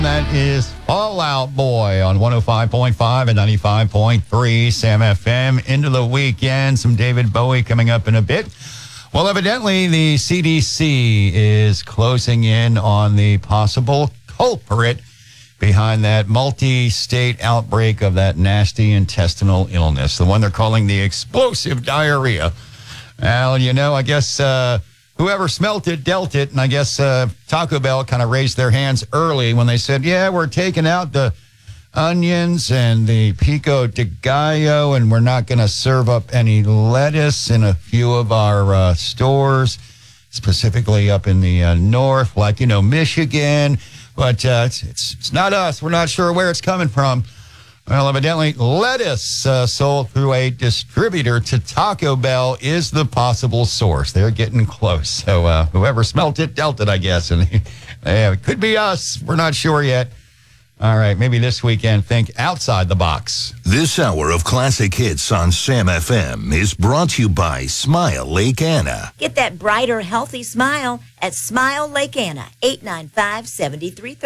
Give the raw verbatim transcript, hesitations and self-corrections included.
That is Fall Out Boy on one oh five point five and ninety-five point three Sam F M. Into the weekend, some David Bowie coming up in a bit. Well, evidently, the C D C is closing in on the possible culprit behind that multi-state outbreak of that nasty intestinal illness, the one they're calling the explosive diarrhea. Well, you know, I guess uh, whoever smelt it dealt it, and I guess uh, Taco Bell kind of raised their hands early when they said, yeah, we're taking out the onions and the pico de gallo, and we're not going to serve up any lettuce in a few of our uh, stores, specifically up in the uh, north, like, you know, Michigan. But uh, it's, it's it's not us. We're not sure where it's coming from. Well, evidently, lettuce uh, sold through a distributor to Taco Bell is the possible source. They're getting close. So uh, whoever smelt it, dealt it, I guess. And yeah, it could be us. We're not sure yet. All right, maybe this weekend, think outside the box. This hour of classic hits on Sam F M is brought to you by Smile Lake Anna. Get that brighter, healthy smile at Smile Lake Anna, eight nine five, seven three three zero.